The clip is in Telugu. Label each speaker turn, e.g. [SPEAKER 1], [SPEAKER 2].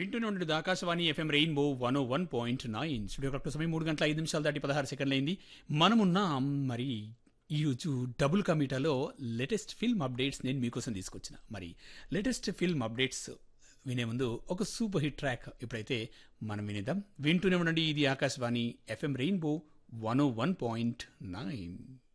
[SPEAKER 1] వింటూనే ఉండేది Akashvani FM rainbow 101.9 studio correct సమయం 3 గంటల 5 నిమిషాలు దాటి 16 సెకండ్లు అయింది. మనమున్నాం మరి ఈరోజు డబుల్ కమిటాలో లేటెస్ట్ ఫిల్మ్ అప్డేట్స్ నేను మీకోసం తీసుకొచ్చిన. మరి లేటెస్ట్ ఫిల్మ్ అప్డేట్స్ వినే ముందు ఒక సూపర్ హిట్ ట్రాక్ ఇప్పుడైతే మనం వినేద్దాం. వింటూనే ఉండండి, ఇది ఆకాశవాణి ఎఫ్ఎం రెయిన్బో 101.9.